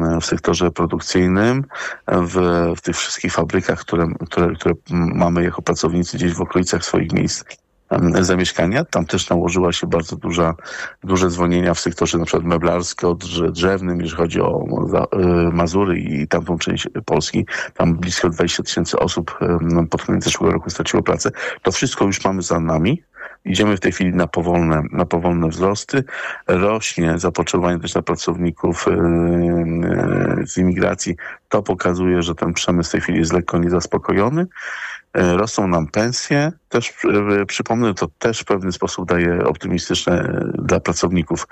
w sektorze produkcyjnym, w tych wszystkich fabrykach, które mamy jako pracownicy gdzieś w okolicach swoich miejsc zamieszkania. Tam też nałożyła się bardzo duże zwolnienia w sektorze na przykład meblarsko-drzewnym, jeżeli chodzi o Mazury i tamtą część Polski. Tam blisko 20 000 osób pod koniec zeszłego roku straciło pracę. To wszystko już mamy za nami. Idziemy w tej chwili na powolne wzrosty. Rośnie zapotrzebowanie też na pracowników z imigracji. To pokazuje, że ten przemysł w tej chwili jest lekko niezaspokojony. Rosną nam pensje. Też przypomnę, to też w pewien sposób daje optymistyczne dla pracowników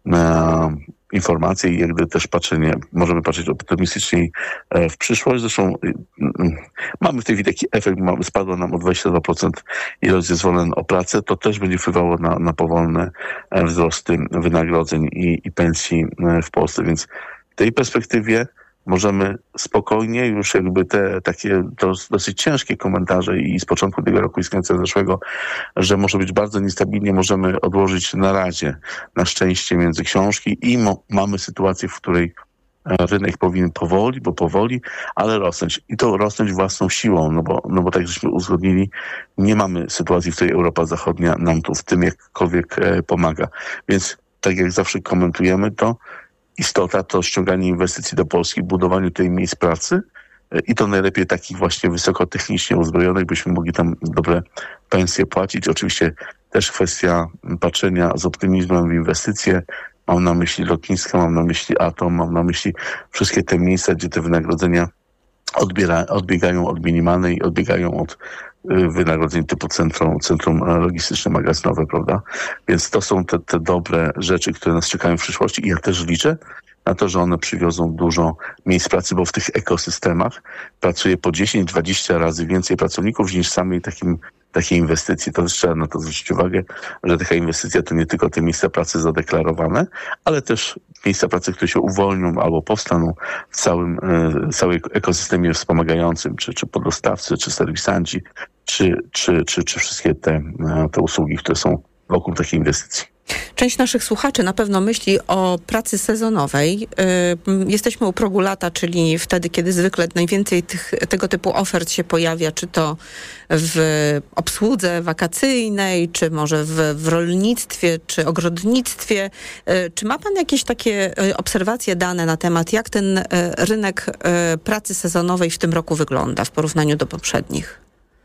informacje i jakby też możemy patrzeć optymistycznie w przyszłość. Zresztą mamy w tej chwili taki efekt, spadła nam o 22% ilość zezwoleń o pracę. To też będzie wpływało na powolne wzrosty wynagrodzeń i pensji w Polsce, więc w tej perspektywie możemy spokojnie już jakby te takie dosyć ciężkie komentarze i z początku tego roku i z końca zeszłego, że może być bardzo niestabilnie, możemy odłożyć na razie, na szczęście między książki i mamy sytuację, w której rynek powinien powoli, ale rosnąć. I to rosnąć własną siłą, no bo tak żeśmy uzgodnili, nie mamy sytuacji, w której Europa Zachodnia nam tu w tym jakkolwiek pomaga. Więc tak jak zawsze komentujemy to, istota to ściąganie inwestycji do Polski, budowaniu tej miejsc pracy i to najlepiej takich właśnie wysokotechnicznie uzbrojonych, byśmy mogli tam dobre pensje płacić. Oczywiście też kwestia patrzenia z optymizmem w inwestycje. Mam na myśli lotniska, mam na myśli atom, mam na myśli wszystkie te miejsca, gdzie te wynagrodzenia odbiegają od minimalnej, odbiegają od wynagrodzeń typu centrum logistyczne, magazynowe, prawda? Więc to są te dobre rzeczy, które nas czekają w przyszłości i ja też liczę na to, że one przywiozą dużo miejsc pracy, bo w tych ekosystemach pracuje po 10-20 razy więcej pracowników niż samej takiej inwestycji. To też trzeba na to zwrócić uwagę, że taka inwestycja to nie tylko te miejsca pracy zadeklarowane, ale też miejsca pracy, które się uwolnią albo powstaną w całym ekosystemie wspomagającym, czy podostawcy, czy serwisanci, czy wszystkie te usługi, które są wokół takiej inwestycji. Część naszych słuchaczy na pewno myśli o pracy sezonowej. Jesteśmy u progu lata, czyli wtedy, kiedy zwykle najwięcej tego typu ofert się pojawia, czy to w obsłudze wakacyjnej, czy może w rolnictwie, czy ogrodnictwie. Czy ma pan jakieś takie obserwacje, dane na temat, jak ten rynek pracy sezonowej w tym roku wygląda w porównaniu do poprzednich?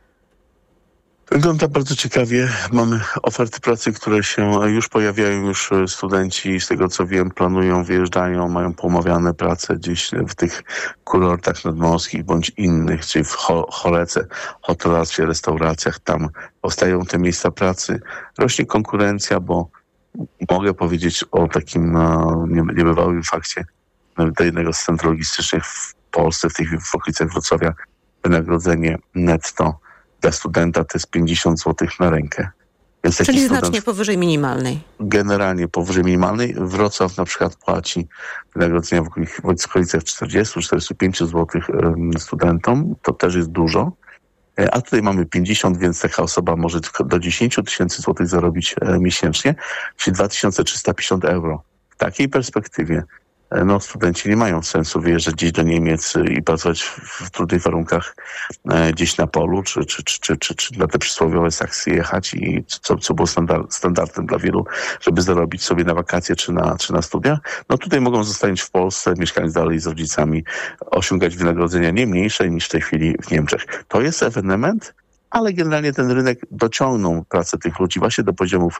Wygląda bardzo ciekawie. Mamy oferty pracy, które się już pojawiają, już studenci, z tego co wiem, planują, wyjeżdżają, mają poumawiane prace gdzieś w tych kurortach nadmorskich bądź innych, czyli w Holece, hotelarstwie, restauracjach. Tam powstają te miejsca pracy. Rośnie konkurencja, bo mogę powiedzieć o takim niebywałym fakcie do jednego z centrów logistycznych w Polsce, w okolicach Wrocławia, wynagrodzenie netto dla studenta to jest 50 zł na rękę. Więc czyli znacznie powyżej minimalnej. Generalnie powyżej minimalnej. Wrocław na przykład płaci wynagrodzenia w okolicach 40-45 zł studentom. To też jest dużo. A tutaj mamy 50, więc taka osoba może do 10 000 złotych zarobić miesięcznie, czyli 2350 euro. W takiej perspektywie studenci nie mają sensu wyjeżdżać gdzieś do Niemiec i pracować w trudnych warunkach gdzieś na polu, czy na te przysłowiowe Saksy jechać i co było standardem dla wielu, żeby zarobić sobie na wakacje czy na studia. No tutaj mogą zostać w Polsce, mieszkając dalej z rodzicami, osiągać wynagrodzenia nie mniejsze niż w tej chwili w Niemczech. To jest ewenement, ale generalnie ten rynek dociągnął pracę tych ludzi właśnie do poziomów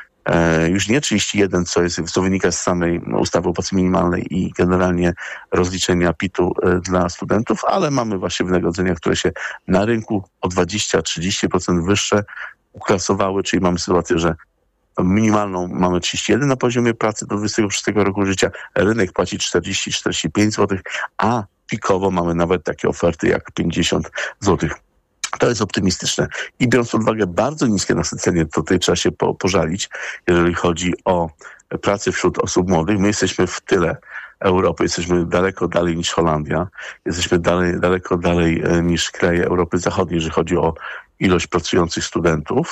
już nie 31, co wynika z samej ustawy o płacy minimalnej i generalnie rozliczenia PIT-u dla studentów, ale mamy właśnie wynagrodzenia, które się na rynku o 20-30% wyższe uklasowały, czyli mamy sytuację, że minimalną mamy 31 na poziomie pracy do 26 roku życia, rynek płaci 40-45 zł, a pikowo mamy nawet takie oferty jak 50 zł. To jest optymistyczne. I biorąc pod uwagę bardzo niskie nasycenie, to tutaj trzeba się pożalić, jeżeli chodzi o pracę wśród osób młodych. My jesteśmy w tyle Europy, jesteśmy daleko dalej niż Holandia, jesteśmy daleko dalej niż kraje Europy Zachodniej, jeżeli chodzi o ilość pracujących studentów.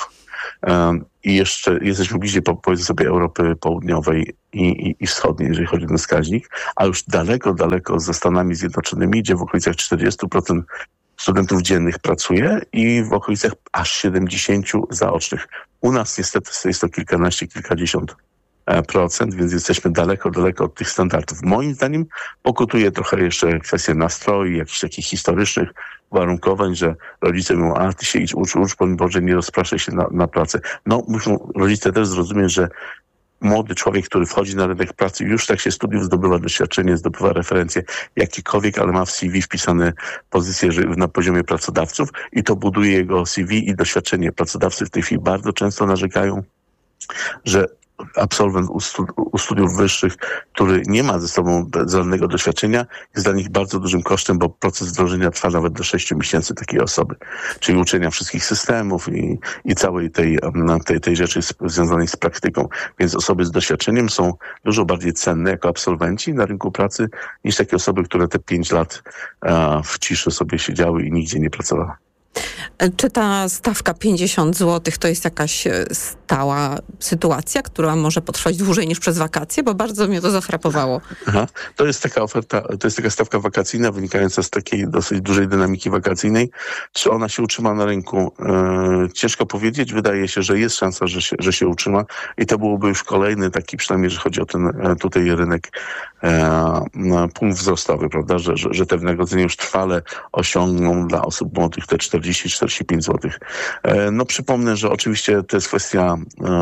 I jeszcze jesteśmy bliżej, powiedzmy sobie, Europy Południowej i Wschodniej, jeżeli chodzi o ten wskaźnik, a już daleko ze Stanami Zjednoczonymi, gdzie w okolicach 40% studentów dziennych pracuje i w okolicach aż 70% zaocznych. U nas niestety jest to kilkanaście, kilkadziesiąt procent, więc jesteśmy daleko od tych standardów. Moim zdaniem pokutuje trochę jeszcze kwestia nastroi, jakichś takich historycznych uwarunkowań, że rodzice mówią, a ty się idź, ucz, broń Boże, nie rozpraszaj się na pracę. No, muszą rodzice też zrozumieć, że młody człowiek, który wchodzi na rynek pracy, już tak się studiów zdobywa doświadczenie, zdobywa referencje jakiekolwiek, ale ma w CV wpisane pozycje na poziomie pracodawców i to buduje jego CV i doświadczenie. Pracodawcy w tej chwili bardzo często narzekają, że absolwent u studiów wyższych, który nie ma ze sobą żadnego doświadczenia, jest dla nich bardzo dużym kosztem, bo proces wdrożenia trwa nawet do 6 miesięcy takiej osoby. Czyli uczenia wszystkich systemów i całej tej rzeczy związanej z praktyką. Więc osoby z doświadczeniem są dużo bardziej cenne jako absolwenci na rynku pracy niż takie osoby, które te 5 lat w ciszy sobie siedziały i nigdzie nie pracowały. Czy ta stawka 50 zł to jest jakaś stała sytuacja, która może potrwać dłużej niż przez wakacje? Bo bardzo mnie to zafrapowało. To jest taka oferta, to jest taka stawka wakacyjna wynikająca z takiej dosyć dużej dynamiki wakacyjnej. Czy ona się utrzyma na rynku? Ciężko powiedzieć. Wydaje się, że jest szansa, że się utrzyma i to byłoby już kolejny taki, przynajmniej jeżeli chodzi o ten tutaj rynek, punkt wzrostowy, prawda? Że te wynagrodzenia już trwale osiągną dla osób młodych te 40-45 zł. No przypomnę, że oczywiście to jest kwestia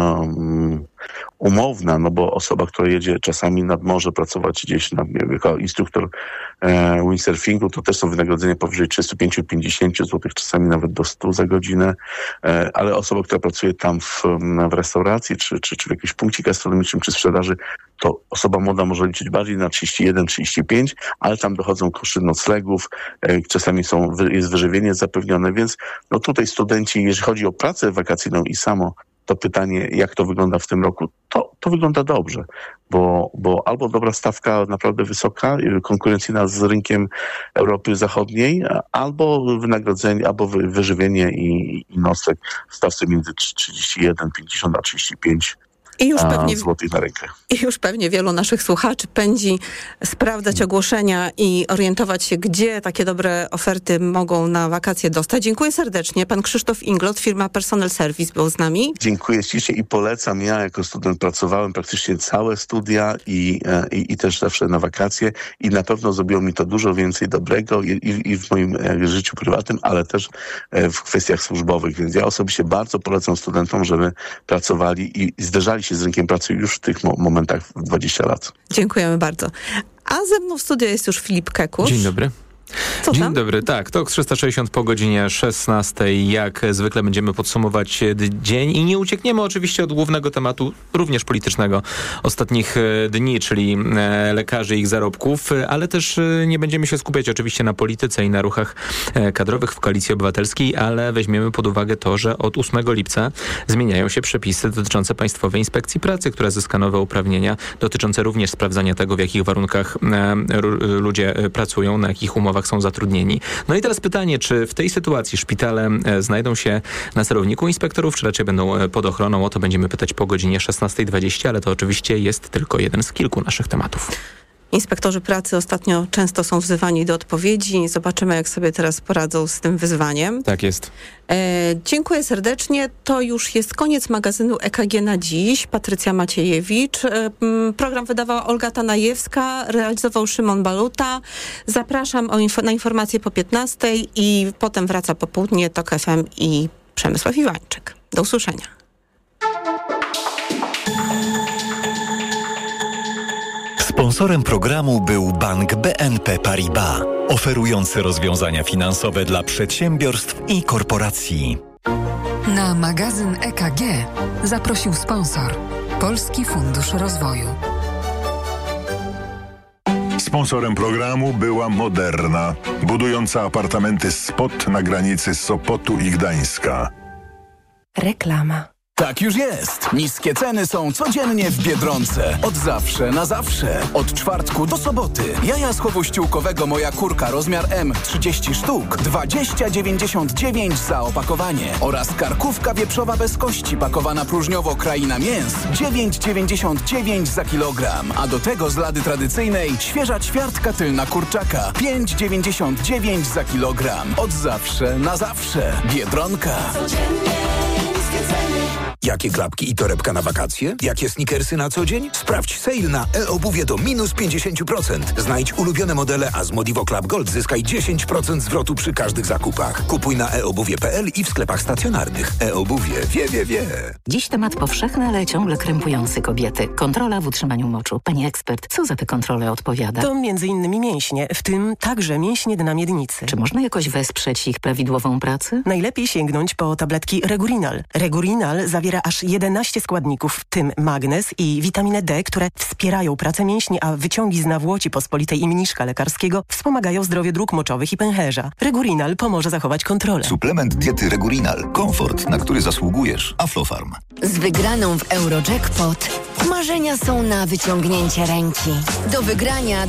umowna, no bo osoba, która jedzie czasami nad morze pracować gdzieś jako instruktor windsurfingu, to też są wynagrodzenia powyżej 35-50 zł, czasami nawet do 100 za godzinę, ale osoba, która pracuje tam w restauracji, czy w jakimś punkcie gastronomicznym, czy sprzedaży, to osoba młoda może liczyć bardziej na 31-35, ale tam dochodzą koszty noclegów, czasami jest wyżywienie zapewnione, więc no tutaj studenci, jeżeli chodzi o pracę wakacyjną i samo to pytanie, jak to wygląda w tym roku, to wygląda dobrze, bo albo dobra stawka naprawdę wysoka, konkurencyjna z rynkiem Europy Zachodniej, albo wynagrodzenie, albo wyżywienie i nocleg w stawce między 31, 50 a 35 złotych na rękę. I już pewnie wielu naszych słuchaczy pędzi sprawdzać ogłoszenia i orientować się, gdzie takie dobre oferty mogą na wakacje dostać. Dziękuję serdecznie. Pan Krzysztof Inglot, firma Personal Service był z nami. Dziękuję ślicznie i polecam. Ja jako student pracowałem praktycznie całe studia i też zawsze na wakacje i na pewno zrobiło mi to dużo więcej dobrego i w moim życiu prywatnym, ale też w kwestiach służbowych. Więc ja osobiście bardzo polecam studentom, żeby pracowali i zderzali się z rynkiem pracy już w tych momentach w 20 lat. Dziękujemy bardzo. A ze mną w studiu jest już Filip Kekusz. Dzień dobry. Dzień dobry, tak, to 360 po godzinie 16. Jak zwykle będziemy podsumować dzień i nie uciekniemy oczywiście od głównego tematu, również politycznego ostatnich dni, czyli lekarzy i ich zarobków, ale też nie będziemy się skupiać oczywiście na polityce i na ruchach kadrowych w Koalicji Obywatelskiej, ale weźmiemy pod uwagę to, że od 8 lipca zmieniają się przepisy dotyczące Państwowej Inspekcji Pracy, która zyska nowe uprawnienia dotyczące również sprawdzania tego, w jakich warunkach ludzie pracują, na jakich umowach są zatrudnieni. No i teraz pytanie, czy w tej sytuacji szpitale znajdą się na celowniku inspektorów, czy raczej będą pod ochroną? O to będziemy pytać po godzinie 16:20, ale to oczywiście jest tylko jeden z kilku naszych tematów. Inspektorzy pracy ostatnio często są wzywani do odpowiedzi. Zobaczymy, jak sobie teraz poradzą z tym wyzwaniem. Tak jest. Dziękuję serdecznie. To już jest koniec magazynu EKG na dziś. Patrycja Maciejewicz. Program wydawała Olga Tanajewska, realizował Szymon Baluta. Zapraszam na informacje po 15:00 i potem wraca popołudnie TOK FM i Przemysław Iwańczyk. Do usłyszenia. Sponsorem programu był Bank BNP Paribas, oferujący rozwiązania finansowe dla przedsiębiorstw i korporacji. Na magazyn EKG zaprosił sponsor Polski Fundusz Rozwoju. Sponsorem programu była Moderna, budująca apartamenty Spot na granicy Sopotu i Gdańska. Reklama. Tak już jest. Niskie ceny są codziennie w Biedronce. Od zawsze na zawsze. Od czwartku do soboty. Jaja z chowu ściółkowego Moja Kurka rozmiar M 30 sztuk 20,99 za opakowanie. Oraz karkówka wieprzowa bez kości pakowana próżniowo Kraina Mięs 9,99 za kilogram. A do tego z lady tradycyjnej świeża ćwiartka tylna kurczaka 5,99 za kilogram. Od zawsze na zawsze. Biedronka. Jakie klapki i torebka na wakacje? Jakie sneakersy na co dzień? Sprawdź sale na e-obuwie do minus 50%. Znajdź ulubione modele, a z Modivo Club Gold zyskaj 10% zwrotu przy każdych zakupach. Kupuj na eobuwie.pl i w sklepach stacjonarnych. E-obuwie. Wie. Dziś temat powszechny, ale ciągle krępujący kobiety. Kontrola w utrzymaniu moczu. Pani ekspert, co za te kontrole odpowiada? To m.in. mięśnie, w tym także mięśnie dna miednicy. Czy można jakoś wesprzeć ich prawidłową pracę? Najlepiej sięgnąć po tabletki Regurinal. Regurinal zawiera aż 11 składników, w tym magnez i witaminę D, które wspierają pracę mięśni, a wyciągi z nawłoci pospolitej i mniszka lekarskiego wspomagają zdrowie dróg moczowych i pęcherza. Regurinal pomoże zachować kontrolę. Suplement diety Regurinal. Komfort, na który zasługujesz. Aflofarm. Z wygraną w Eurojackpot marzenia są na wyciągnięcie ręki. Do wygrania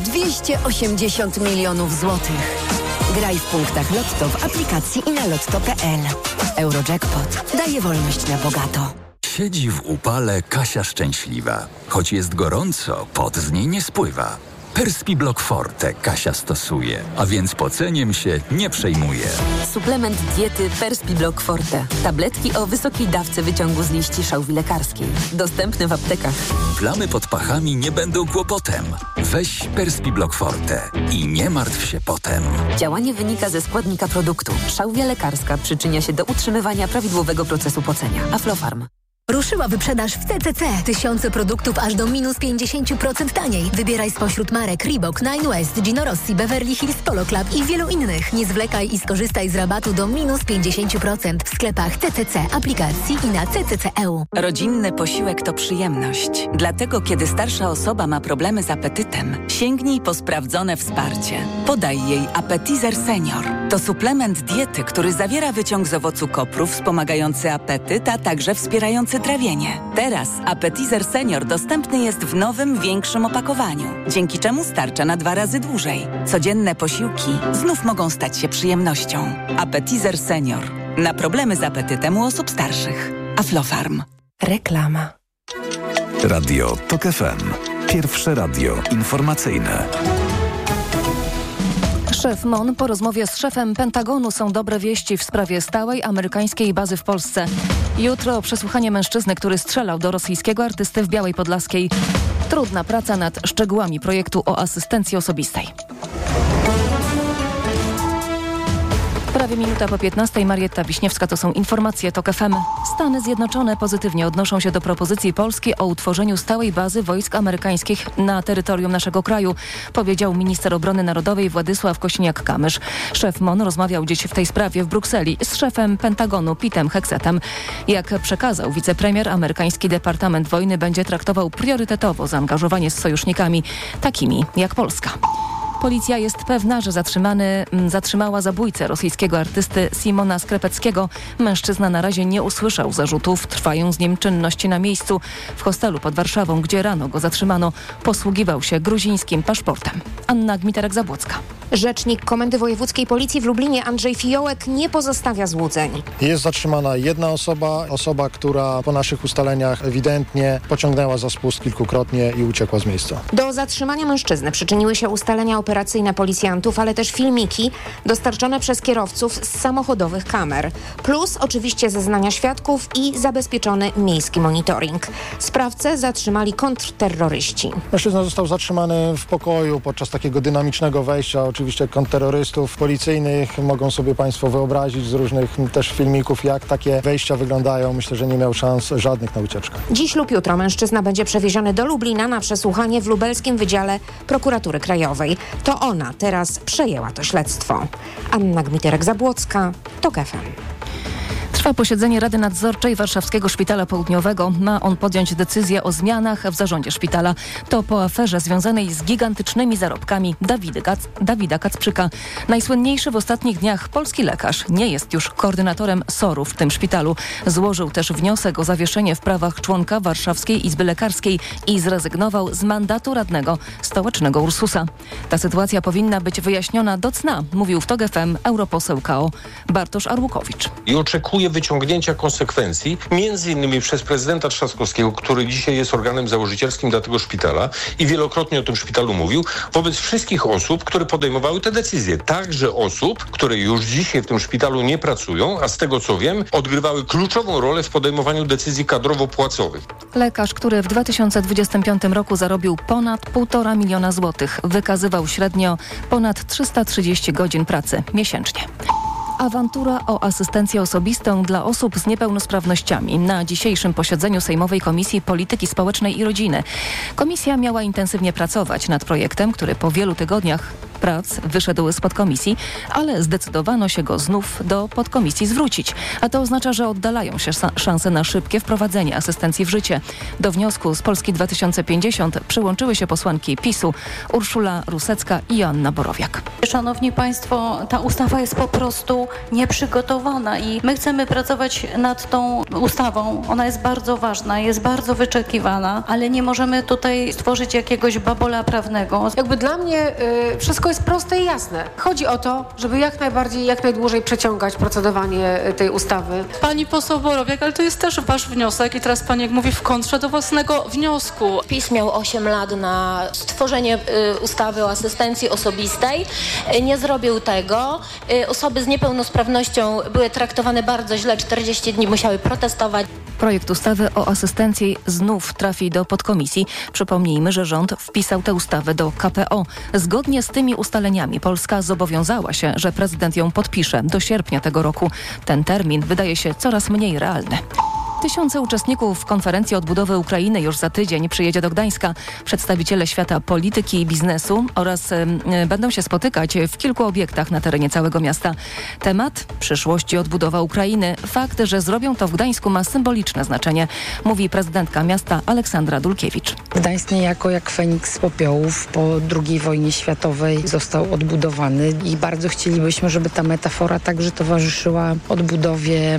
280 milionów złotych. Graj w punktach Lotto w aplikacji i na lotto.pl. Eurojackpot daje wolność na bogato. Siedzi w upale Kasia szczęśliwa. Choć jest gorąco, pot z niej nie spływa. Perspiblock Forte Kasia stosuje, a więc poceniem się nie przejmuje. Suplement diety Perspiblock Forte. Tabletki o wysokiej dawce wyciągu z liści szałwi lekarskiej. Dostępne w aptekach. Plamy pod pachami nie będą kłopotem. Weź Perspiblock Forte i nie martw się potem. Działanie wynika ze składnika produktu. Szałwia lekarska przyczynia się do utrzymywania prawidłowego procesu pocenia. Aflofarm. Ruszyła wyprzedaż w CCC. Tysiące produktów aż do minus 50% taniej. Wybieraj spośród marek Reebok, Nine West, Gino Rossi, Beverly Hills Polo Club i wielu innych. Nie zwlekaj i skorzystaj z rabatu do minus 50% w sklepach CCC, aplikacji i na CCC.eu. Rodzinny posiłek to przyjemność. Dlatego, kiedy starsza osoba ma problemy z apetytem, sięgnij po sprawdzone wsparcie. Podaj jej Appetizer Senior. To suplement diety, który zawiera wyciąg z owocu kopru wspomagający apetyt, a także wspierający trawienie. Teraz Appetizer Senior dostępny jest w nowym, większym opakowaniu, dzięki czemu starcza na 2 razy dłużej. Codzienne posiłki znów mogą stać się przyjemnością. Appetizer Senior. Na problemy z apetytem u osób starszych. Aflofarm. Reklama. Radio TOK FM. Pierwsze radio informacyjne. Szef MON po rozmowie z szefem Pentagonu są dobre wieści w sprawie stałej amerykańskiej bazy w Polsce. Jutro przesłuchanie mężczyzny, który strzelał do rosyjskiego artysty w Białej Podlaskiej. Trudna praca nad szczegółami projektu o asystencji osobistej. Prawie minuta po 15. Marietta Wiśniewska, to są informacje TOK FM. Stany Zjednoczone pozytywnie odnoszą się do propozycji Polski o utworzeniu stałej bazy wojsk amerykańskich na terytorium naszego kraju, powiedział minister obrony narodowej Władysław Kosiniak-Kamysz. Szef MON rozmawiał dziś w tej sprawie w Brukseli z szefem Pentagonu Petem Hexetem. Jak przekazał wicepremier, amerykański Departament Wojny będzie traktował priorytetowo zaangażowanie z sojusznikami, takimi jak Polska. Policja jest pewna, że zatrzymała zabójcę rosyjskiego artysty Simona Skrepeckiego. Mężczyzna na razie nie usłyszał zarzutów. Trwają z nim czynności na miejscu. W hostelu pod Warszawą, gdzie rano go zatrzymano, posługiwał się gruzińskim paszportem. Anna Gmiterek-Zabłocka. Rzecznik Komendy Wojewódzkiej Policji w Lublinie Andrzej Fiołek nie pozostawia złudzeń. Jest zatrzymana jedna osoba, która po naszych ustaleniach ewidentnie pociągnęła za spust kilkukrotnie i uciekła z miejsca. Do zatrzymania mężczyzny przyczyniły się ustalenia operacyjne policjantów, ale też filmiki dostarczone przez kierowców z samochodowych kamer. Plus oczywiście zeznania świadków i zabezpieczony miejski monitoring. Sprawcę zatrzymali kontrterroryści. Mężczyzna został zatrzymany w pokoju podczas takiego dynamicznego wejścia. Oczywiście kontrterrorystów policyjnych. Mogą sobie Państwo wyobrazić z różnych też filmików, jak takie wejścia wyglądają. Myślę, że nie miał szans żadnych na ucieczkę. Dziś lub jutro mężczyzna będzie przewieziony do Lublina na przesłuchanie w lubelskim wydziale Prokuratury Krajowej. To ona teraz przejęła to śledztwo. Anna Gmiterek-Zabłocka, TOK FM. Trwa posiedzenie Rady Nadzorczej Warszawskiego Szpitala Południowego. Ma on podjąć decyzję o zmianach w zarządzie szpitala. To po aferze związanej z gigantycznymi zarobkami Dawida Kacprzyka. Najsłynniejszy w ostatnich dniach polski lekarz nie jest już koordynatorem SOR-u w tym szpitalu. Złożył też wniosek o zawieszenie w prawach członka Warszawskiej Izby Lekarskiej i zrezygnował z mandatu radnego stołecznego Ursusa. Ta sytuacja powinna być wyjaśniona do cna, mówił w TOG FM europoseł KO Bartosz Arłukowicz. I oczekuje wyciągnięcia konsekwencji, między innymi przez prezydenta Trzaskowskiego, który dzisiaj jest organem założycielskim dla tego szpitala i wielokrotnie o tym szpitalu mówił, wobec wszystkich osób, które podejmowały te decyzje. Także osób, które już dzisiaj w tym szpitalu nie pracują, a z tego co wiem, odgrywały kluczową rolę w podejmowaniu decyzji kadrowo-płacowych. Lekarz, który w 2025 roku zarobił ponad 1,5 miliona złotych, wykazywał średnio ponad 330 godzin pracy miesięcznie. Awantura o asystencję osobistą dla osób z niepełnosprawnościami. Na dzisiejszym posiedzeniu Sejmowej Komisji Polityki Społecznej i Rodziny komisja miała intensywnie pracować nad projektem, który po wielu tygodniach prac wyszedł z podkomisji, ale zdecydowano się go znów do podkomisji zwrócić. A to oznacza, że oddalają się szanse na szybkie wprowadzenie asystencji w życie. Do wniosku z Polski 2050 przyłączyły się posłanki PiS-u Urszula Rusecka i Joanna Borowiak. Szanowni Państwo, ta ustawa jest po prostu nieprzygotowana i my chcemy pracować nad tą ustawą. Ona jest bardzo ważna, jest bardzo wyczekiwana, ale nie możemy tutaj stworzyć jakiegoś babola prawnego. Jakby dla mnie wszystko jest proste i jasne. Chodzi o to, żeby jak najdłużej przeciągać procedowanie tej ustawy. Pani poseł Borowiak, ale to jest też wasz wniosek i teraz pani jak mówi w kontrze do własnego wniosku. PiS miał 8 lat na stworzenie ustawy o asystencji osobistej. Nie zrobił tego. Osoby z niepełnosprawnością były traktowane bardzo źle. 40 dni musiały protestować. Projekt ustawy o asystencji znów trafi do podkomisji. Przypomnijmy, że rząd wpisał tę ustawę do KPO. Zgodnie z tymi ustaleniami Polska zobowiązała się, że prezydent ją podpisze do sierpnia tego roku. Ten termin wydaje się coraz mniej realny. Tysiące uczestników konferencji odbudowy Ukrainy już za tydzień przyjedzie do Gdańska. Przedstawiciele świata polityki i biznesu oraz będą się spotykać w kilku obiektach na terenie całego miasta. Temat przyszłość i odbudowa Ukrainy. Fakt, że zrobią to w Gdańsku ma symboliczne znaczenie, mówi prezydentka miasta Aleksandra Dulkiewicz. Gdańsk niejako jak Feniks z popiołów po II wojnie światowej został odbudowany i bardzo chcielibyśmy, żeby ta metafora także towarzyszyła odbudowie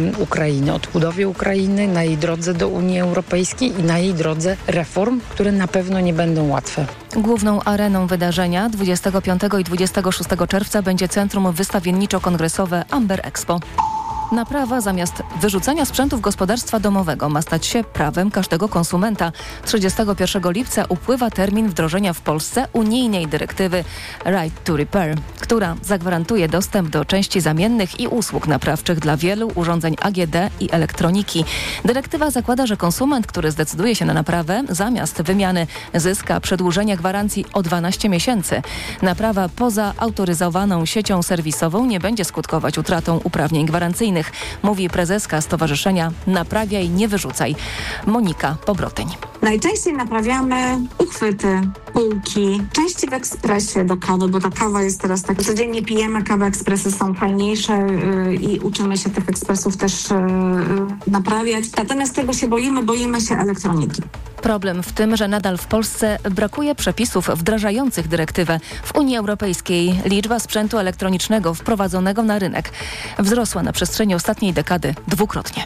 Ukrainy, na jej drodze do Unii Europejskiej i na jej drodze reform, które na pewno nie będą łatwe. Główną areną wydarzenia 25 i 26 czerwca będzie Centrum Wystawienniczo-Kongresowe Amber Expo. Naprawa zamiast wyrzucenia sprzętu w gospodarstwa domowego ma stać się prawem każdego konsumenta. 31 lipca upływa termin wdrożenia w Polsce unijnej dyrektywy Right to Repair, która zagwarantuje dostęp do części zamiennych i usług naprawczych dla wielu urządzeń AGD i elektroniki. Dyrektywa zakłada, że konsument, który zdecyduje się na naprawę, zamiast wymiany zyska przedłużenie gwarancji o 12 miesięcy. Naprawa poza autoryzowaną siecią serwisową nie będzie skutkować utratą uprawnień gwarancyjnych, mówi prezeska Stowarzyszenia Naprawiaj, nie wyrzucaj, Monika Pobrotyń. Najczęściej naprawiamy uchwyty, półki, części w ekspresie do kawy, bo ta kawa jest teraz tak, codziennie pijemy kawę, ekspresy są fajniejsze i uczymy się tych ekspresów też naprawiać. Natomiast tego się boimy się elektroniki. Problem w tym, że nadal w Polsce brakuje przepisów wdrażających dyrektywę. W Unii Europejskiej liczba sprzętu elektronicznego wprowadzonego na rynek wzrosła na przestrzeni ostatniej dekady dwukrotnie.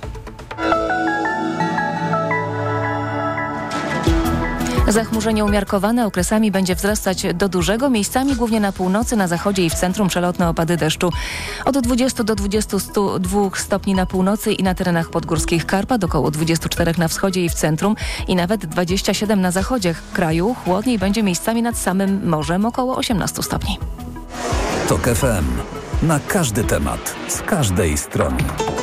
Zachmurzenie umiarkowane okresami będzie wzrastać do dużego, miejscami głównie na północy, na zachodzie i w centrum przelotne opady deszczu. Od 20 do 22 stopni na północy i na terenach podgórskich Karpat, około 24 na wschodzie i w centrum i nawet 27 na zachodzie kraju. Chłodniej będzie miejscami nad samym morzem, około 18 stopni. TOK FM. Na każdy temat, z każdej strony.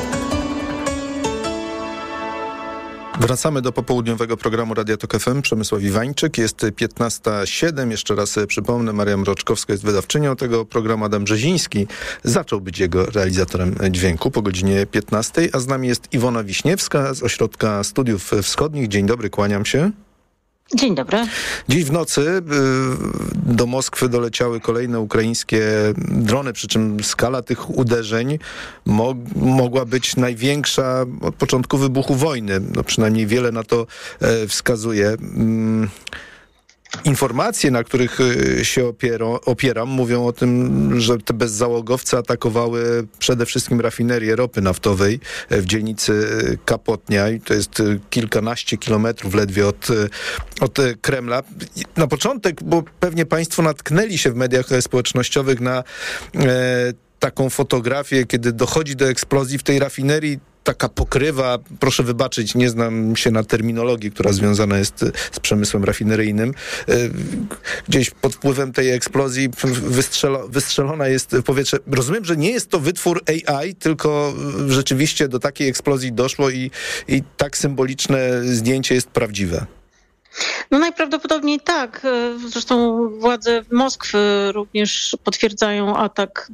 Wracamy do popołudniowego programu Radia TOK FM. Przemysław Iwańczyk. Jest 15:07. Jeszcze raz przypomnę, Maria Mroczkowska jest wydawczynią tego programu. Adam Brzeziński zaczął być jego realizatorem dźwięku po godzinie 15:00. A z nami jest Iwona Wiśniewska z Ośrodka Studiów Wschodnich. Dzień dobry, kłaniam się. Dzień dobry. Dziś w nocy do Moskwy doleciały kolejne ukraińskie drony, przy czym skala tych uderzeń mogła być największa od początku wybuchu wojny. No, przynajmniej wiele na to wskazuje. Informacje, na których się opieram, mówią o tym, że te bezzałogowce atakowały przede wszystkim rafinerię ropy naftowej w dzielnicy Kapotnia i to jest kilkanaście kilometrów ledwie od Kremla. Na początek, bo pewnie państwo natknęli się w mediach społecznościowych na taką fotografię, kiedy dochodzi do eksplozji w tej rafinerii, taka pokrywa, proszę wybaczyć, nie znam się na terminologii, która związana jest z przemysłem rafineryjnym. Gdzieś pod wpływem tej eksplozji wystrzelona jest w powietrze. Rozumiem, że nie jest to wytwór AI, tylko rzeczywiście do takiej eksplozji doszło i tak symboliczne zdjęcie jest prawdziwe. No najprawdopodobniej tak. Zresztą władze Moskwy również potwierdzają atak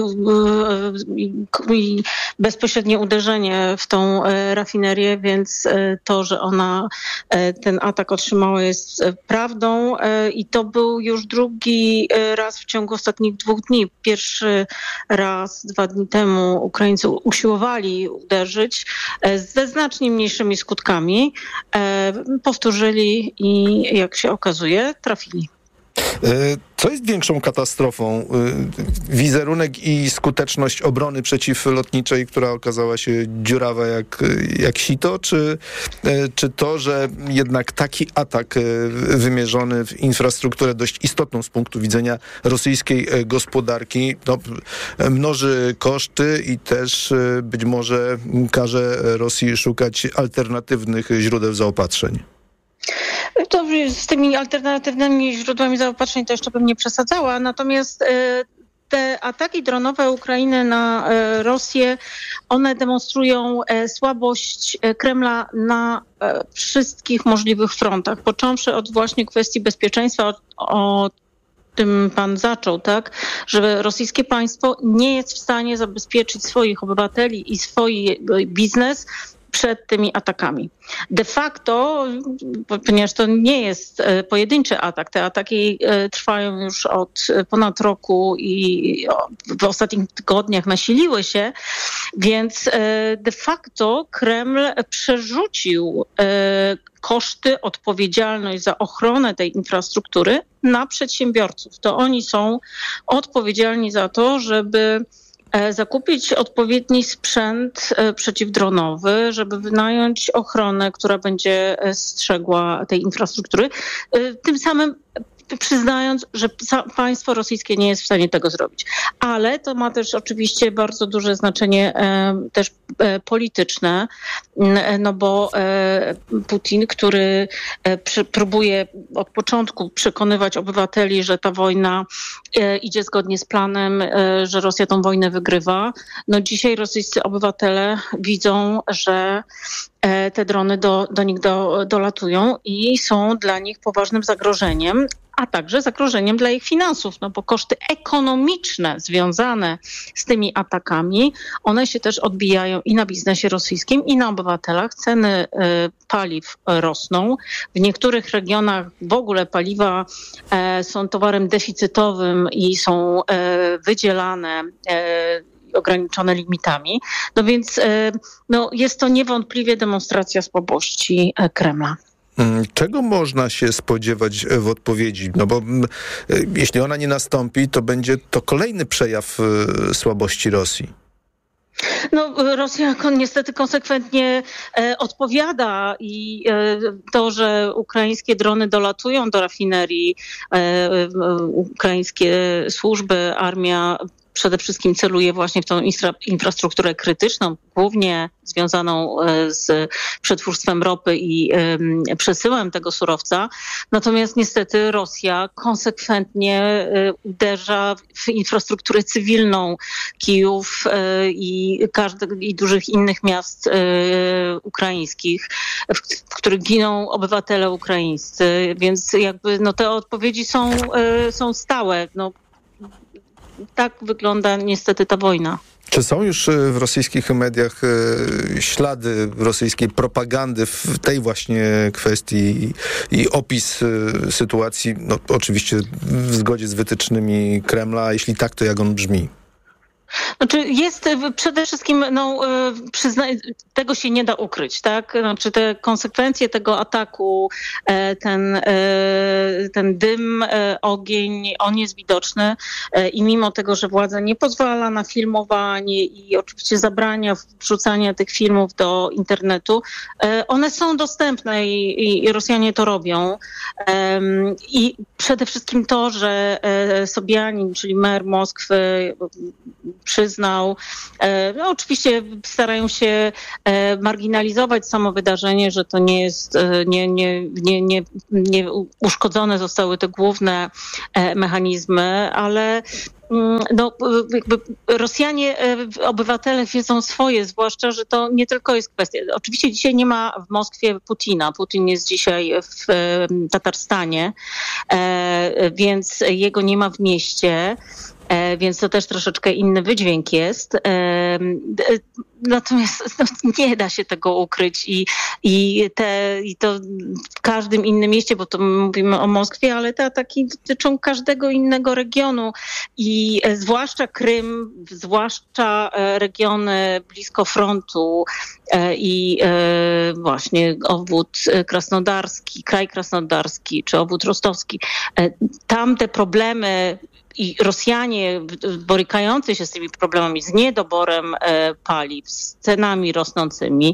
i bezpośrednie uderzenie w tą rafinerię, więc to, że ona ten atak otrzymała, jest prawdą i to był już drugi raz w ciągu ostatnich 2 dni. Pierwszy raz 2 dni temu Ukraińcy usiłowali uderzyć ze znacznie mniejszymi skutkami. Powtórzyli i jak się okazuje, trafili. Co jest większą katastrofą? Wizerunek i skuteczność obrony przeciwlotniczej, która okazała się dziurawa jak sito, czy to, że jednak taki atak wymierzony w infrastrukturę dość istotną z punktu widzenia rosyjskiej gospodarki mnoży koszty i też być może każe Rosji szukać alternatywnych źródeł zaopatrzeń? To z tymi alternatywnymi źródłami zaopatrzeń to jeszcze bym nie przesadzała, natomiast te ataki dronowe Ukrainy na Rosję, one demonstrują słabość Kremla na wszystkich możliwych frontach, począwszy od właśnie kwestii bezpieczeństwa, o tym pan zaczął, tak, że rosyjskie państwo nie jest w stanie zabezpieczyć swoich obywateli i swój biznes przed tymi atakami. De facto, ponieważ to nie jest pojedynczy atak, te ataki trwają już od ponad roku i w ostatnich tygodniach nasiliły się, więc de facto Kreml przerzucił koszty, odpowiedzialność za ochronę tej infrastruktury na przedsiębiorców. To oni są odpowiedzialni za to, żeby zakupić odpowiedni sprzęt przeciwdronowy, żeby wynająć ochronę, która będzie strzegła tej infrastruktury. Tym samym przyznając, że państwo rosyjskie nie jest w stanie tego zrobić. Ale to ma też oczywiście bardzo duże znaczenie też polityczne, no bo Putin, który próbuje od początku przekonywać obywateli, że ta wojna idzie zgodnie z planem, że Rosja tą wojnę wygrywa. No dzisiaj rosyjscy obywatele widzą, że te drony do nich dolatują i są dla nich poważnym zagrożeniem, a także zagrożeniem dla ich finansów, no bo koszty ekonomiczne związane z tymi atakami, one się też odbijają i na biznesie rosyjskim, i na obywatelach. Ceny paliw rosną. W niektórych regionach w ogóle paliwa są towarem deficytowym i są wydzielane ograniczone limitami. No więc jest to niewątpliwie demonstracja słabości Kremla. Czego można się spodziewać w odpowiedzi? No bo jeśli ona nie nastąpi, to będzie to kolejny przejaw słabości Rosji. No, Rosja niestety konsekwentnie odpowiada i to, że ukraińskie drony dolatują do rafinerii, ukraińskie służby, armia przede wszystkim celuje właśnie w tą infrastrukturę krytyczną, głównie związaną z przetwórstwem ropy i przesyłem tego surowca. Natomiast niestety Rosja konsekwentnie uderza w infrastrukturę cywilną Kijów i dużych innych miast ukraińskich, w których giną obywatele ukraińscy. Więc jakby te odpowiedzi są stałe. Tak wygląda niestety ta wojna. Czy są już w rosyjskich mediach ślady rosyjskiej propagandy w tej właśnie kwestii i opis sytuacji, no oczywiście w zgodzie z wytycznymi Kremla, a jeśli tak, to jak on brzmi? Znaczy jest przede wszystkim, tego się nie da ukryć, tak? Znaczy te konsekwencje tego ataku, ten dym, ogień, on jest widoczny i mimo tego, że władza nie pozwala na filmowanie i oczywiście zabrania wrzucania tych filmów do internetu, one są dostępne i Rosjanie to robią. I przede wszystkim to, że Sobjanin, czyli mer Moskwy, przyznał. Oczywiście starają się marginalizować samo wydarzenie, że to nie jest, nie uszkodzone zostały te główne mechanizmy, ale jakby Rosjanie, obywatele wiedzą swoje, zwłaszcza, że to nie tylko jest kwestia. Oczywiście dzisiaj nie ma w Moskwie Putina. Putin jest dzisiaj w Tatarstanie, więc jego nie ma w mieście. Więc to też troszeczkę inny wydźwięk jest. Natomiast nie da się tego ukryć i to w każdym innym mieście, bo to mówimy o Moskwie, ale te ataki dotyczą każdego innego regionu i zwłaszcza Krym, zwłaszcza regiony blisko frontu i właśnie obwód krasnodarski, kraj krasnodarski czy obwód rostowski. Tam te problemy i Rosjanie borykający się z tymi problemami, z niedoborem paliw, z cenami rosnącymi,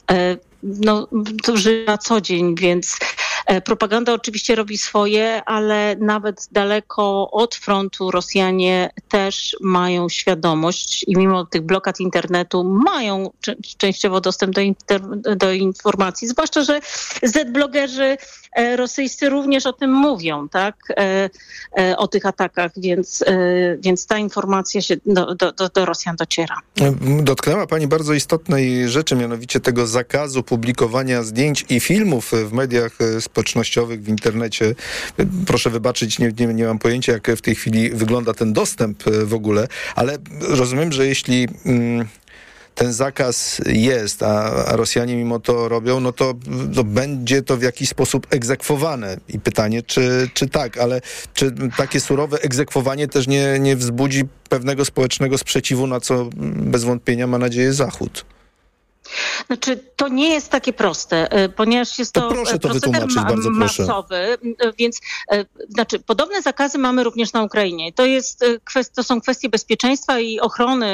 to żyją na co dzień, więc propaganda oczywiście robi swoje, ale nawet daleko od frontu Rosjanie też mają świadomość i mimo tych blokad internetu mają częściowo dostęp do informacji, zwłaszcza, że Z-blogerzy rosyjscy również o tym mówią, tak? O tych atakach, więc ta informacja się do Rosjan dociera. Dotknęła pani bardzo istotnej rzeczy, mianowicie tego zakazu publikowania zdjęć i filmów w mediach społecznościowych, w internecie. Proszę wybaczyć, nie mam pojęcia, jak w tej chwili wygląda ten dostęp w ogóle, ale rozumiem, że jeśli ten zakaz jest, a Rosjanie mimo to robią, no to będzie to w jakiś sposób egzekwowane. I pytanie, czy tak, ale czy takie surowe egzekwowanie też nie wzbudzi pewnego społecznego sprzeciwu, na co bez wątpienia ma nadzieję Zachód? Znaczy, to nie jest takie proste, ponieważ jest to proceder masowy, więc podobne zakazy mamy również na Ukrainie. To są kwestie bezpieczeństwa i ochrony,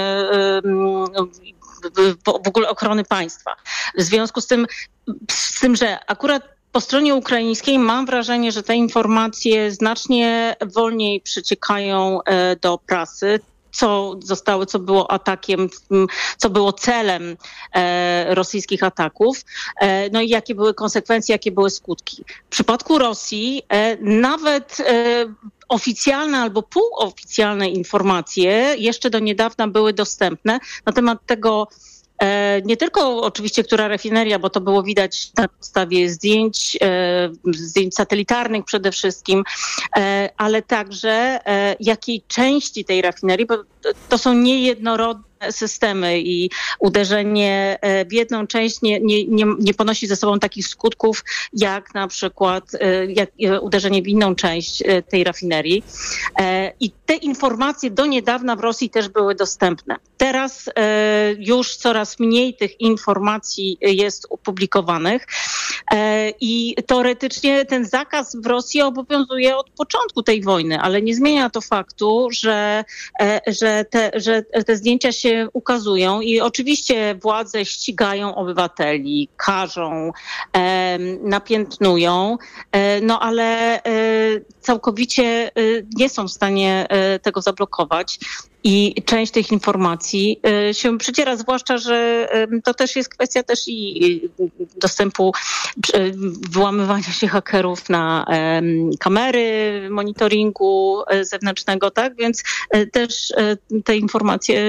w ogóle ochrony państwa. W związku z tym, że akurat po stronie ukraińskiej mam wrażenie, że te informacje znacznie wolniej przeciekają do prasy. Co było atakiem, co było celem rosyjskich ataków, no i jakie były konsekwencje, jakie były skutki. W przypadku Rosji nawet oficjalne albo półoficjalne informacje jeszcze do niedawna były dostępne na temat tego, nie tylko oczywiście, która rafineria, bo to było widać na podstawie zdjęć satelitarnych przede wszystkim, ale także jakiej części tej rafinerii, bo to są niejednorodne systemy i uderzenie w jedną część nie ponosi ze sobą takich skutków, jak na przykład uderzenie w inną część tej rafinerii. I te informacje do niedawna w Rosji też były dostępne. Teraz już coraz mniej tych informacji jest opublikowanych i teoretycznie ten zakaz w Rosji obowiązuje od początku tej wojny, ale nie zmienia to faktu, że te zdjęcia się ukazują i oczywiście władze ścigają obywateli, karzą, napiętnują, no ale całkowicie nie są w stanie tego zablokować. I część tych informacji się przeciera, zwłaszcza, że to też jest kwestia też i dostępu, wyłamywania się hakerów na kamery monitoringu zewnętrznego, tak? Więc też te informacje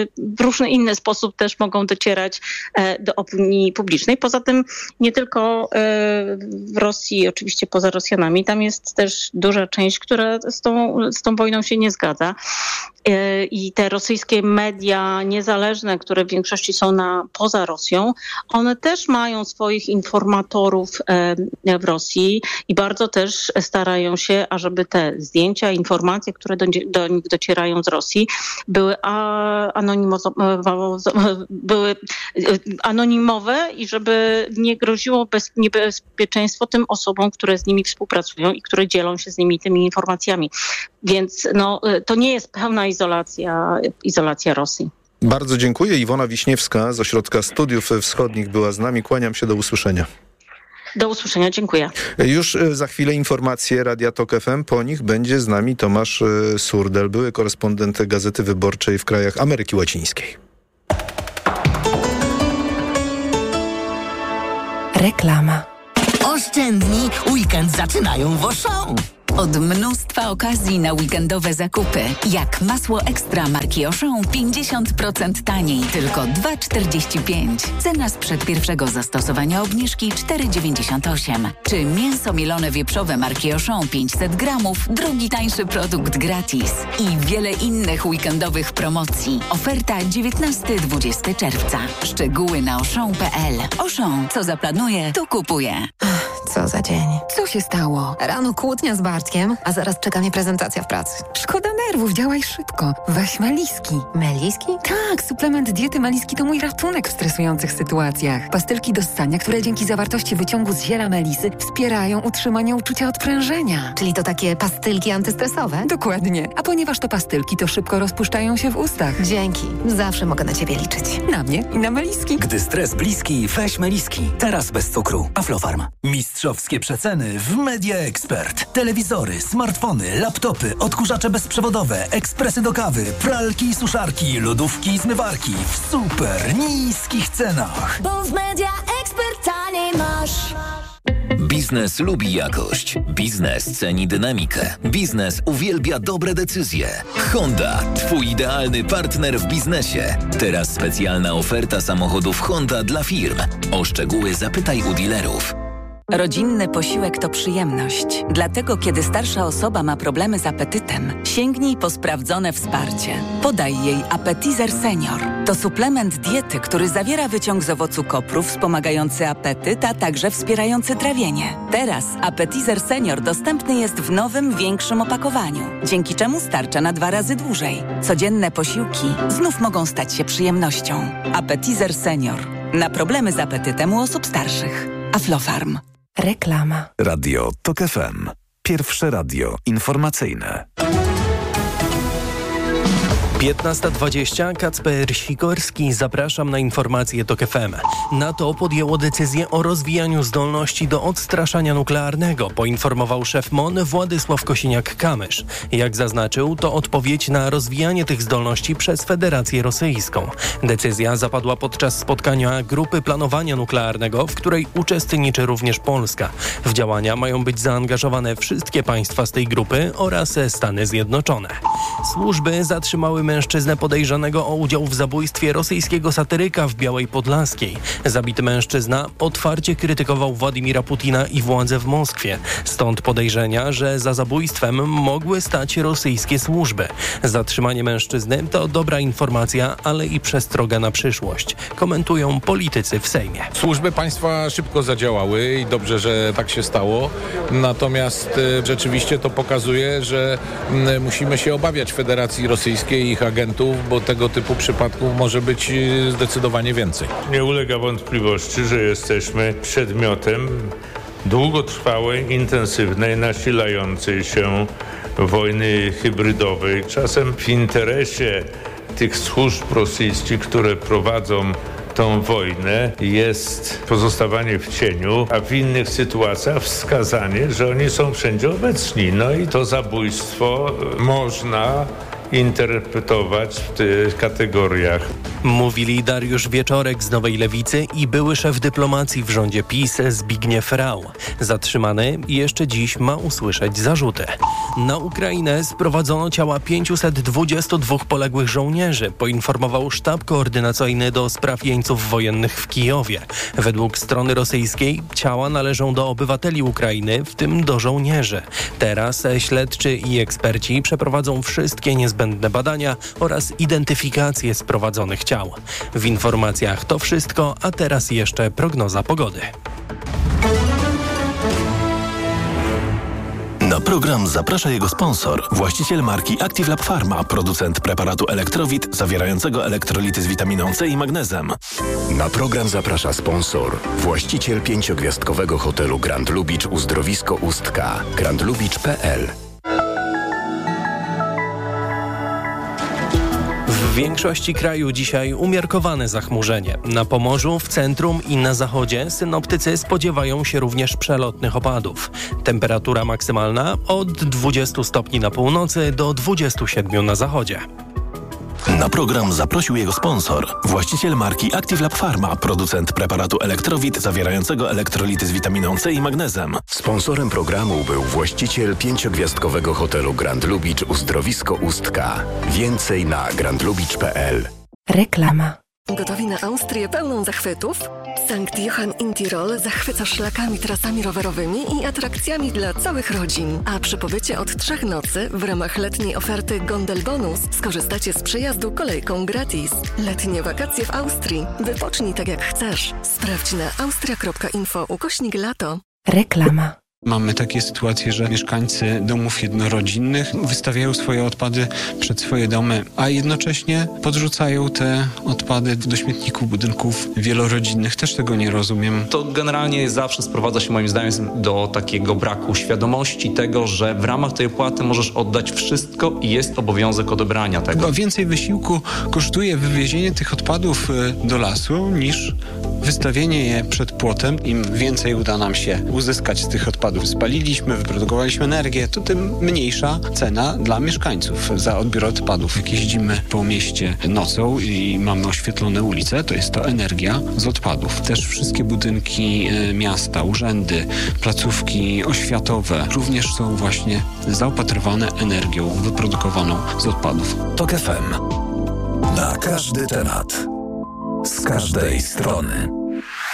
różny inny sposób też mogą docierać do opinii publicznej. Poza tym nie tylko w Rosji, oczywiście poza Rosjanami, tam jest też duża część, która z tą wojną się nie zgadza. I te rosyjskie media niezależne, które w większości są poza Rosją, one też mają swoich informatorów w Rosji i bardzo też starają się, ażeby te zdjęcia, informacje, które do nich docierają z Rosji, były anonimowe i żeby nie groziło niebezpieczeństwo tym osobom, które z nimi współpracują i które dzielą się z nimi tymi informacjami. Więc to nie jest pełna izolacja Rosji. Bardzo dziękuję. Iwona Wiśniewska z Ośrodka Studiów Wschodnich była z nami. Kłaniam się, do usłyszenia. Do usłyszenia, dziękuję. Już za chwilę informacje Radia Tok FM. Po nich będzie z nami Tomasz Surdel, były korespondent Gazety Wyborczej w krajach Ameryki Łacińskiej. Reklama. Oszczędni, weekend zaczynają w Auchan. Od mnóstwa okazji na weekendowe zakupy. Jak masło ekstra marki Auchan 50% taniej, tylko 2,45. Cena sprzed pierwszego zastosowania obniżki 4,98. Czy mięso mielone wieprzowe marki Auchan 500 gramów, drugi tańszy produkt gratis. I wiele innych weekendowych promocji. Oferta 19-20 czerwca. Szczegóły na auchan.pl. Auchan, co zaplanuje, to kupuje. Co za dzień. Co się stało? Rano kłótnia z Bartkiem, a zaraz czeka mnie prezentacja w pracy. Szkoda nerwów, działaj szybko. Weź Meliski. Meliski? Tak, suplement diety Meliski to mój ratunek w stresujących sytuacjach. Pastylki do ssania, które dzięki zawartości wyciągu z ziela melisy wspierają utrzymanie uczucia odprężenia. Czyli to takie pastylki antystresowe? Dokładnie. A ponieważ to pastylki, to szybko rozpuszczają się w ustach. Dzięki. Zawsze mogę na ciebie liczyć. Na mnie i na Meliski. Gdy stres bliski, weź Meliski. Teraz bez cukru. Aflofarm. Mistrzowskie przeceny w Media Expert. Telewizory, smartfony, laptopy, odkurzacze bezprzewodowe, ekspresy do kawy, pralki i suszarki, lodówki i zmywarki w super niskich cenach. Bo w Media Expert taniej masz. Biznes lubi jakość. Biznes ceni dynamikę. Biznes uwielbia dobre decyzje. Honda, twój idealny partner w biznesie. Teraz specjalna oferta samochodów Honda dla firm. O szczegóły zapytaj u dealerów. Rodzinny posiłek to przyjemność. Dlatego, kiedy starsza osoba ma problemy z apetytem, sięgnij po sprawdzone wsparcie. Podaj jej Appetizer Senior. To suplement diety, który zawiera wyciąg z owocu kopru wspomagający apetyt, a także wspierający trawienie. Teraz Appetizer Senior dostępny jest w nowym, większym opakowaniu, dzięki czemu starcza na 2 razy dłużej. Codzienne posiłki znów mogą stać się przyjemnością. Appetizer Senior. Na problemy z apetytem u osób starszych. Aflofarm. Reklama. Radio Tok FM. Pierwsze radio informacyjne. 15:20. Kacper Sikorski. Zapraszam na informacje TOK FM. NATO podjęło decyzję o rozwijaniu zdolności do odstraszania nuklearnego, poinformował szef MON Władysław Kosiniak-Kamysz. Jak zaznaczył, to odpowiedź na rozwijanie tych zdolności przez Federację Rosyjską. Decyzja zapadła podczas spotkania Grupy Planowania Nuklearnego, w której uczestniczy również Polska. W działania mają być zaangażowane wszystkie państwa z tej grupy oraz Stany Zjednoczone. Służby zatrzymały mężczyznę podejrzanego o udział w zabójstwie rosyjskiego satyryka w Białej Podlaskiej. Zabity mężczyzna otwarcie krytykował Władimira Putina i władze w Moskwie. Stąd podejrzenia, że za zabójstwem mogły stać rosyjskie służby. Zatrzymanie mężczyzny to dobra informacja, ale i przestroga na przyszłość. Komentują politycy w Sejmie. Służby państwa szybko zadziałały i dobrze, że tak się stało. Natomiast rzeczywiście to pokazuje, że musimy się obawiać Federacji Rosyjskiej i ich agentów, bo tego typu przypadków może być zdecydowanie więcej. Nie ulega wątpliwości, że jesteśmy przedmiotem długotrwałej, intensywnej, nasilającej się wojny hybrydowej. Czasem w interesie tych służb rosyjskich, które prowadzą tą wojnę, jest pozostawanie w cieniu, a w innych sytuacjach wskazanie, że oni są wszędzie obecni. No i to zabójstwo można interpretować w tych kategoriach. Mówili Dariusz Wieczorek z Nowej Lewicy i były szef dyplomacji w rządzie PiS Zbigniew Rau. Zatrzymany jeszcze dziś ma usłyszeć zarzuty. Na Ukrainę sprowadzono ciała 522 poległych żołnierzy, poinformował sztab koordynacyjny do spraw jeńców wojennych w Kijowie. Według strony rosyjskiej ciała należą do obywateli Ukrainy, w tym do żołnierzy. Teraz śledczy i eksperci przeprowadzą wszystkie niezbędne badania oraz identyfikację sprowadzonych ciał. W informacjach to wszystko, a teraz jeszcze prognoza pogody. Na program zaprasza jego sponsor, właściciel marki Active Lab Pharma, producent preparatu Elektrowit zawierającego elektrolity z witaminą C i magnezem. Na program zaprasza sponsor, właściciel 5-gwiazdkowego hotelu Grand Lubicz Uzdrowisko Ustka, grandlubicz.pl. W większości kraju dzisiaj umiarkowane zachmurzenie. Na Pomorzu, w centrum i na zachodzie synoptycy spodziewają się również przelotnych opadów. Temperatura maksymalna od 20 stopni na północy do 27 na zachodzie. Na program zaprosił jego sponsor, właściciel marki Active Lab Pharma, producent preparatu Elektrowit zawierającego elektrolity z witaminą C i magnezem. Sponsorem programu był właściciel 5-gwiazdkowego hotelu Grand Lubicz Uzdrowisko Ustka. Więcej na grandlubicz.pl. Reklama. Gotowi na Austrię pełną zachwytów? Sankt Johann in Tirol zachwyca szlakami, trasami rowerowymi i atrakcjami dla całych rodzin. A przy pobycie od 3 nocy w ramach letniej oferty Gondel Bonus skorzystacie z przejazdu kolejką gratis. Letnie wakacje w Austrii. Wypocznij tak jak chcesz. Sprawdź na austria.info/lato. Reklama. Mamy takie sytuacje, że mieszkańcy domów jednorodzinnych wystawiają swoje odpady przed swoje domy, a jednocześnie podrzucają te odpady do śmietników budynków wielorodzinnych. Też tego nie rozumiem. To generalnie zawsze sprowadza się moim zdaniem do takiego braku świadomości tego, że w ramach tej opłaty możesz oddać wszystko i jest obowiązek odebrania tego. Chyba więcej wysiłku kosztuje wywiezienie tych odpadów do lasu niż wystawienie je przed płotem. Im więcej uda nam się uzyskać z tych odpadów, spaliliśmy, wyprodukowaliśmy energię, to tym mniejsza cena dla mieszkańców za odbiór odpadów. Jak jeździmy po mieście nocą i mamy oświetlone ulice, to jest to energia z odpadów. Też wszystkie budynki miasta, urzędy, placówki oświatowe również są właśnie zaopatrywane energią wyprodukowaną z odpadów. TOK FM. Na każdy temat. Z każdej strony.